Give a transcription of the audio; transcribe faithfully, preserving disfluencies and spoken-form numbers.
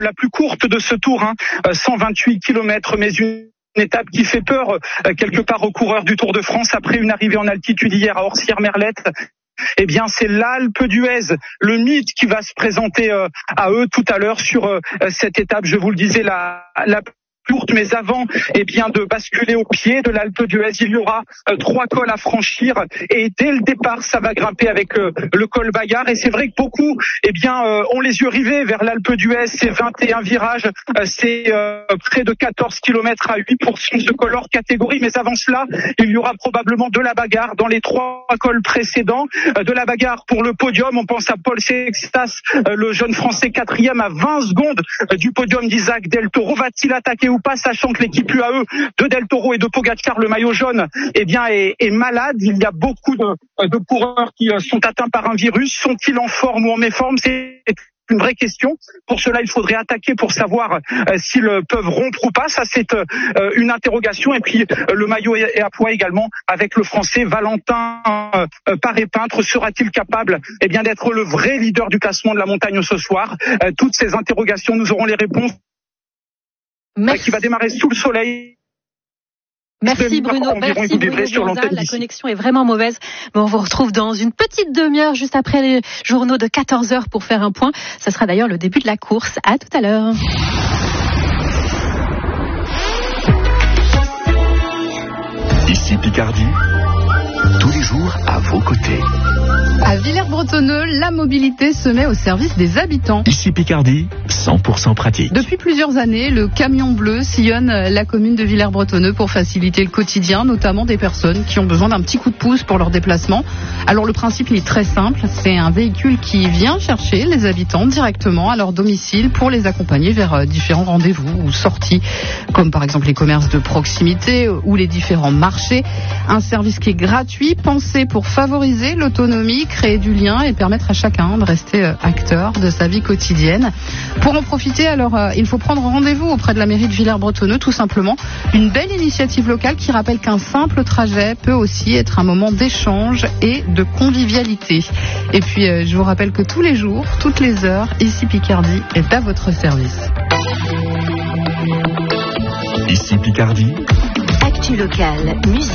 la plus courte de ce tour, hein, cent vingt-huit kilomètres, mais une Une étape qui fait peur euh, quelque part aux coureurs du Tour de France après une arrivée en altitude hier à Orsières-Merlette. Eh bien, c'est l'Alpe d'Huez, le mythe qui va se présenter euh, à eux tout à l'heure sur euh, cette étape. Je vous le disais, la, la courte, mais avant, eh bien, de basculer au pied de l'Alpe d'Huez, il y aura euh, trois cols à franchir et dès le départ, ça va grimper avec euh, le col Bagarre. Et c'est vrai que beaucoup, eh bien, euh, ont les yeux rivés vers l'Alpe d'Huez. C'est vingt et un virages, euh, c'est euh, près de quatorze kilomètres à huit pour cent ce col hors catégorie. Mais avant cela, il y aura probablement de la bagarre dans les trois cols précédents. Euh, de la bagarre pour le podium. On pense à Paul Sextas, euh, le jeune Français quatrième à vingt secondes euh, du podium d'Isaac Del Toro. Va-t-il attaquer ou pas, sachant que l'équipe U A E de Del Toro et de Pogacar, le maillot jaune, eh bien, est, est malade. Il y a beaucoup de, de coureurs qui sont atteints par un virus. Sont-ils en forme ou en méforme? C'est une vraie question. Pour cela, il faudrait attaquer pour savoir euh, s'ils peuvent rompre ou pas. Ça, c'est euh, une interrogation. Et puis, euh, le maillot est à poids également avec le Français Valentin euh, Paré-Peintre. Sera-t-il capable, eh bien, d'être le vrai leader du classement de la montagne ce soir? euh, Toutes ces interrogations, nous aurons les réponses. Merci. Qui va démarrer sous le soleil. Merci Bruno, merci Bruno Bionza. La connexion est vraiment mauvaise. Mais on vous retrouve dans une petite demi-heure juste après les journaux de quatorze heures pour faire un point. Ça sera d'ailleurs le début de la course. À tout à l'heure. Ici Picardie, tous les jours à vos côtés. À Villers-Bretonneux, la mobilité se met au service des habitants. Ici Picardie, cent pour cent pratique. Depuis plusieurs années, le camion bleu sillonne la commune de Villers-Bretonneux pour faciliter le quotidien, notamment des personnes qui ont besoin d'un petit coup de pouce pour leur déplacement. Alors le principe il est très simple, c'est un véhicule qui vient chercher les habitants directement à leur domicile pour les accompagner vers différents rendez-vous ou sorties, comme par exemple les commerces de proximité ou les différents marchés. Un service qui est gratuit, pensé pour favoriser l'autonomie, créer du lien et permettre à chacun de rester acteur de sa vie quotidienne. Pour en profiter, alors euh, il faut prendre rendez-vous auprès de la mairie de Villers-Bretonneux, tout simplement. Une belle initiative locale qui rappelle qu'un simple trajet peut aussi être un moment d'échange et de convivialité. Et puis euh, je vous rappelle que tous les jours, toutes les heures, ici Picardie est à votre service. Ici Picardie. Actu locale, musique.